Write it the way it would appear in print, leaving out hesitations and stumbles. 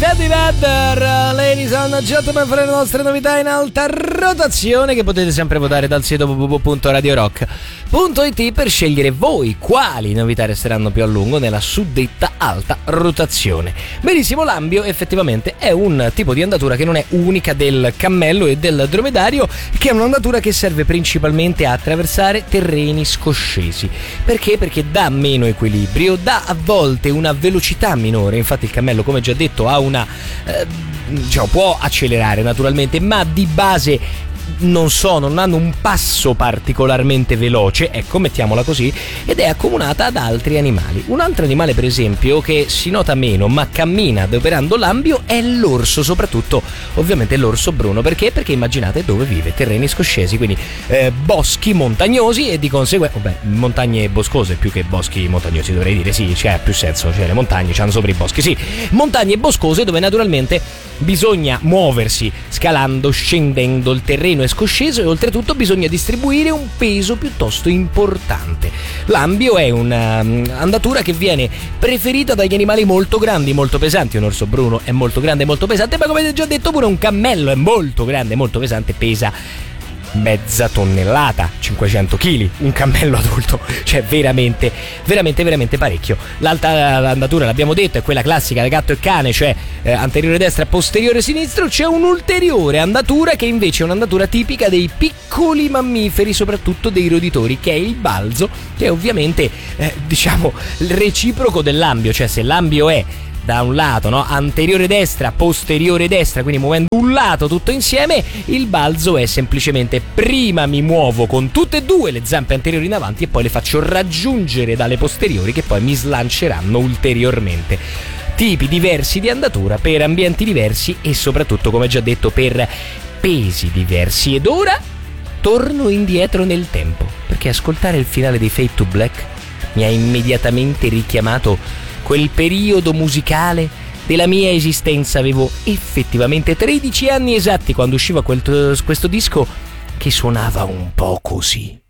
Teddy Vedder, ladies and gentlemen, per le nostre novità in alta rotazione che potete sempre votare dal sito www.radiorock.it per scegliere voi quali novità resteranno più a lungo nella suddetta alta rotazione. Benissimo, l'ambio effettivamente è un tipo di andatura che non è unica del cammello e del dromedario, che è un'andatura che serve principalmente a attraversare terreni scoscesi. Perché? Perché dà meno equilibrio, dà a volte una velocità minore. Infatti il cammello, come già detto, ha può accelerare naturalmente, ma di base non hanno un passo particolarmente veloce, ecco, mettiamola così, ed è accomunata ad altri animali. Un altro animale, per esempio, che si nota meno ma cammina adoperando l'ambio è l'orso, soprattutto ovviamente l'orso bruno. Perché? Perché immaginate dove vive, terreni scoscesi, quindi boschi montagnosi e di conseguenza montagne boscose più che boschi montagnosi, dovrei dire, sì, c'è più senso, cioè le montagne c'hanno sopra i boschi, sì, montagne boscose dove naturalmente bisogna muoversi scalando, scendendo, il terreno è scosceso e oltretutto bisogna distribuire un peso piuttosto importante. L'ambio è un'andatura che viene preferita dagli animali molto grandi, molto pesanti. Un orso bruno è molto grande e molto pesante, ma come già detto pure un cammello è molto grande e molto pesante, pesa mezza tonnellata, 500 kg, un cammello adulto, cioè veramente parecchio. L'alta andatura, l'abbiamo detto, è quella classica da gatto e cane, cioè anteriore destra, posteriore sinistro. C'è un'ulteriore andatura che invece è un'andatura tipica dei piccoli mammiferi, soprattutto dei roditori, che è il balzo, che è ovviamente il reciproco dell'ambio. Cioè se l'ambio è da un lato, no? Anteriore destra, posteriore destra, quindi muovendo un lato tutto insieme, il balzo è semplicemente prima mi muovo con tutte e due le zampe anteriori in avanti e poi le faccio raggiungere dalle posteriori, che poi mi slanceranno ulteriormente. Tipi diversi di andatura per ambienti diversi e soprattutto, come già detto, per pesi diversi. Ed ora torno indietro nel tempo, perché ascoltare il finale di Fade to Black mi ha immediatamente richiamato quel periodo musicale della mia esistenza. Avevo effettivamente 13 anni esatti quando usciva questo disco, che suonava un po' così.